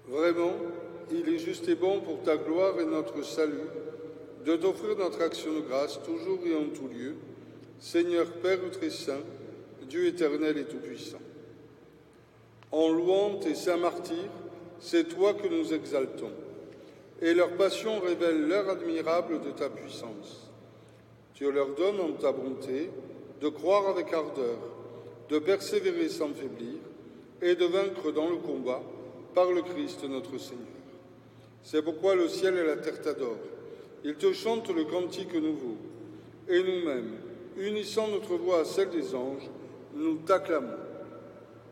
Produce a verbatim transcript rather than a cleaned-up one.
Vraiment, il est juste et bon pour ta gloire et notre salut de t'offrir notre action de grâce toujours et en tout lieu, Seigneur Père très saint, Dieu éternel et tout-puissant. En louant tes saints martyrs, c'est toi que nous exaltons, et leur passion révèle l'heure admirable de ta puissance. Tu leur donnes en ta bonté de croire avec ardeur, de persévérer sans faiblir, et de vaincre dans le combat par le Christ notre Seigneur. C'est pourquoi le ciel et la terre t'adorent. Ils te chantent le cantique nouveau. Et nous-mêmes, unissant notre voix à celle des anges, nous t'acclamons.